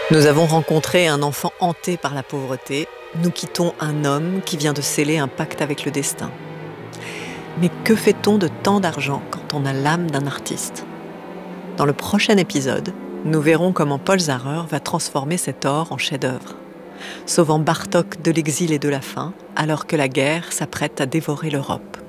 Nous avons rencontré un enfant hanté par la pauvreté. Nous quittons un homme qui vient de sceller un pacte avec le destin. Mais que fait-on de tant d'argent quand on a l'âme d'un artiste ? Dans le prochain épisode, nous verrons comment Paul Zarer va transformer cet or en chef-d'œuvre, sauvant Bartók de l'exil et de la faim, alors que la guerre s'apprête à dévorer l'Europe.